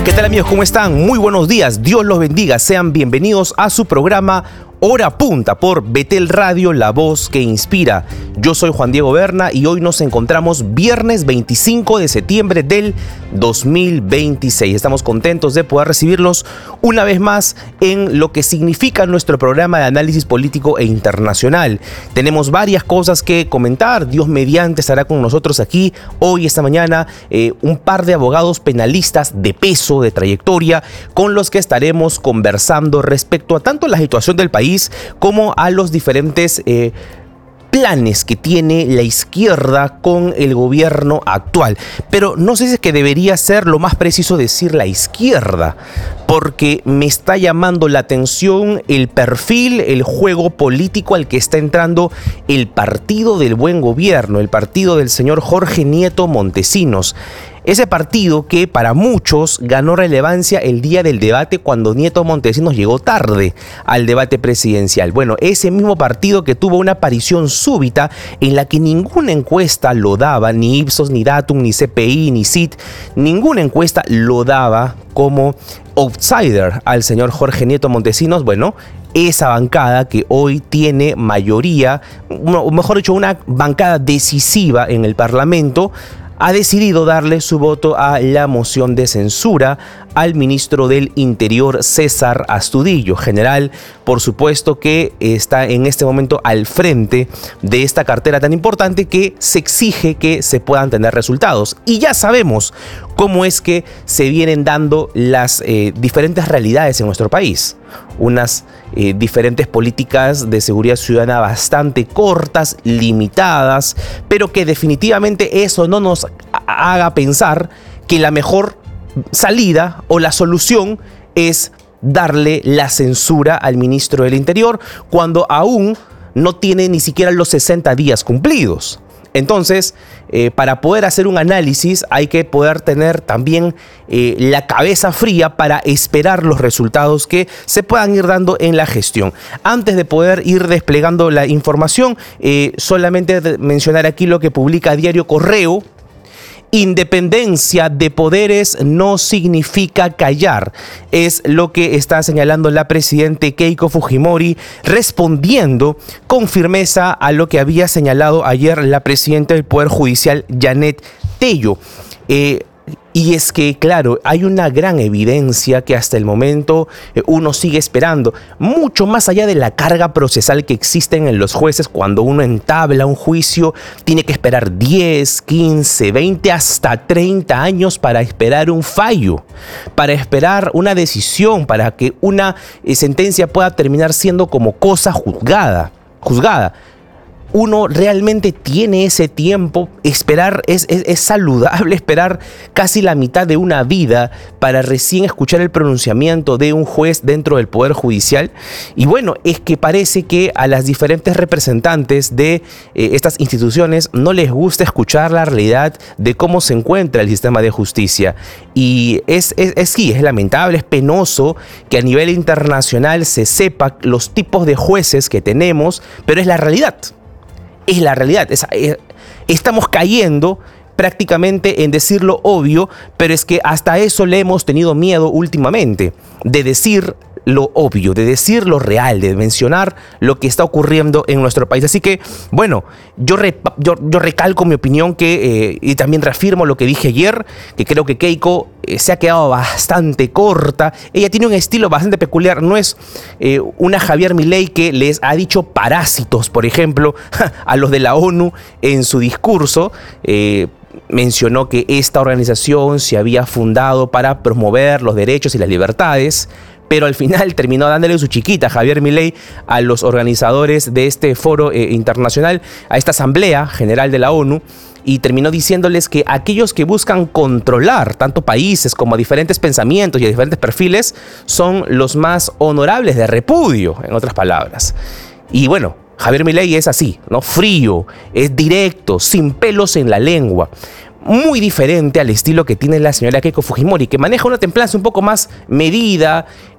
¿Qué tal, amigos? ¿Cómo están? Muy buenos días. Dios los bendiga. Sean bienvenidos a su programa Hora Punta por Betel Radio, la voz que inspira. Yo soy Juan Diego Berna y hoy nos encontramos viernes 25 de septiembre del 2026. Estamos contentos de poder recibirlos una vez más en lo que significa nuestro programa de análisis político e internacional. Tenemos varias cosas que comentar. Dios mediante estará con nosotros aquí hoy, esta mañana, un par de abogados penalistas de peso, de trayectoria, con los que estaremos conversando respecto a tanto la situación del país como a los diferentes planes que tiene la izquierda con el gobierno actual. Pero no sé si es que debería ser lo más preciso decir la izquierda, porque me está llamando la atención el perfil, el juego político al que está entrando el Partido del Buen Gobierno, el partido del señor Jorge Nieto Montesinos. Ese partido que para muchos ganó relevancia el día del debate cuando Nieto Montesinos llegó tarde al debate presidencial. Bueno, ese mismo partido que tuvo una aparición súbita en la que ninguna encuesta lo daba, ni Ipsos, ni Datum, ni CPI, ni CIT, ninguna encuesta lo daba como outsider al señor Jorge Nieto Montesinos. Bueno, esa bancada que hoy tiene mayoría, o mejor dicho, una bancada decisiva en el Parlamento, ha decidido darle su voto a la moción de censura al ministro del Interior, César Astudillo, general, por supuesto, que está en este momento al frente de esta cartera tan importante que se exige que se puedan tener resultados. Y ya sabemos cómo es que se vienen dando las diferentes realidades en nuestro país. Unas diferentes políticas de seguridad ciudadana bastante cortas, limitadas, pero que definitivamente eso no nos haga pensar que la mejor salida o la solución es darle la censura al ministro del Interior cuando aún no tiene ni siquiera los 60 días cumplidos. Entonces, para poder hacer un análisis hay que poder tener también la cabeza fría para esperar los resultados que se puedan ir dando en la gestión. Antes de poder ir desplegando la información, solamente mencionar aquí lo que publica Diario Correo. Independencia de poderes no significa callar, es lo que está señalando la presidente Keiko Fujimori, respondiendo con firmeza a lo que había señalado ayer la presidenta del Poder Judicial, Janet Tello. Y es que, claro, hay una gran evidencia que hasta el momento uno sigue esperando, mucho más allá de la carga procesal que existen en los jueces. Cuando uno entabla un juicio, tiene que esperar 10, 15, 20, hasta 30 años para esperar un fallo, para esperar una decisión, para que una sentencia pueda terminar siendo como cosa juzgada. Uno realmente tiene ese tiempo. Esperar es saludable, esperar casi la mitad de una vida para recién escuchar el pronunciamiento de un juez dentro del Poder Judicial. Y bueno, es que parece que a las diferentes representantes de estas instituciones no les gusta escuchar la realidad de cómo se encuentra el sistema de justicia. Y es lamentable, es penoso que a nivel internacional se sepa los tipos de jueces que tenemos, pero es la realidad. Es la realidad. Estamos cayendo prácticamente en decir lo obvio, pero es que hasta eso le hemos tenido miedo últimamente, de decir lo obvio, de decir lo real, de mencionar lo que está ocurriendo en nuestro país. Así que, bueno, yo recalco mi opinión y también reafirmo lo que dije ayer, que creo que Keiko se ha quedado bastante corta. Ella tiene un estilo bastante peculiar, no es una Javier Milei que les ha dicho parásitos, por ejemplo, a los de la ONU en su discurso. Mencionó que esta organización se había fundado para promover los derechos y las libertades, pero al final terminó dándole su chiquita Javier Milei a los organizadores de este foro internacional, a esta Asamblea General de la ONU, y terminó diciéndoles que aquellos que buscan controlar tanto países como diferentes pensamientos y diferentes perfiles son los más honorables de repudio, en otras palabras. Y bueno, Javier Milei es así, ¿no? Frío, es directo, sin pelos en la lengua. Muy diferente al estilo que tiene la señora Keiko Fujimori, que maneja una templanza un poco más medida,